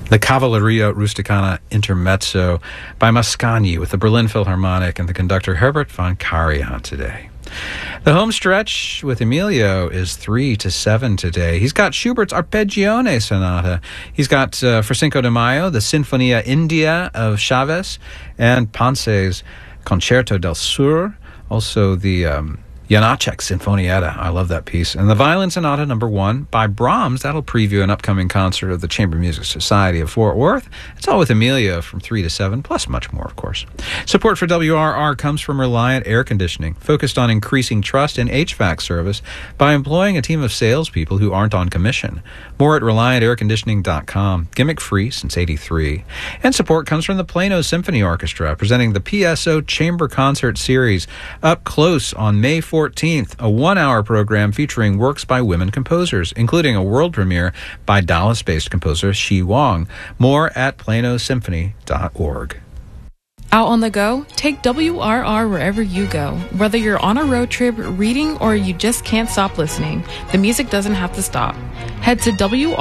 The Cavalleria Rusticana Intermezzo by Mascagni with the Berlin Philharmonic and the conductor Herbert von Karajan today. The home stretch with Emilio is 3-7 today. He's got Schubert's Arpeggione Sonata. He's got, for Cinco de Mayo, the Sinfonia India of Chavez and Ponce's Concerto del Sur. Also the Janacek Sinfonietta. I love that piece. And the Violin Sonata No. 1 by Brahms. That'll preview an upcoming concert of the Chamber Music Society of Fort Worth. It's all with Emilio from 3 to 7, plus much more, of course. Support for WRR comes from Reliant Air Conditioning, focused on increasing trust in HVAC service by employing a team of salespeople who aren't on commission. More at ReliantAirConditioning.com. Gimmick-free since '83. And support comes from the Plano Symphony Orchestra, presenting the PSO Chamber Concert Series up close on May 14th, a one-hour program featuring works by women composers, including a world premiere by Dallas-based composer Shi Wang. More at planosymphony.org. Out on the go? Take WRR wherever you go. Whether you're on a road trip, reading, or you just can't stop listening, the music doesn't have to stop. Head to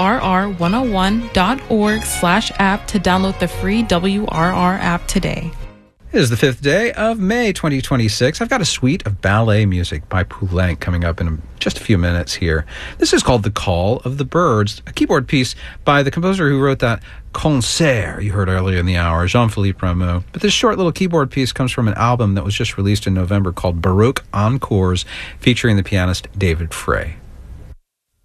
WRR101.org/app to download the free WRR app today. It is the 5th day of May 2026. I've got a suite of ballet music by Poulenc coming up in just a few minutes here. This is called The Call of the Birds, a keyboard piece by the composer who wrote that Concert you heard earlier in the hour, Jean-Philippe Rameau. But this short little keyboard piece comes from an album that was just released in November called Baroque Encores, featuring the pianist David Frey.